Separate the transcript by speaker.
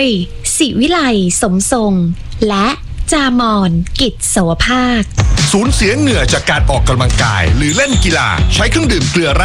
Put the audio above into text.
Speaker 1: ยศิวิไลสมทรงและจามอนกิจโสภาค
Speaker 2: สูญเสียเหงื่อจากการออกกำลังกายหรือเล่นกีฬาใช้เครื่องดื่มเกลือแร่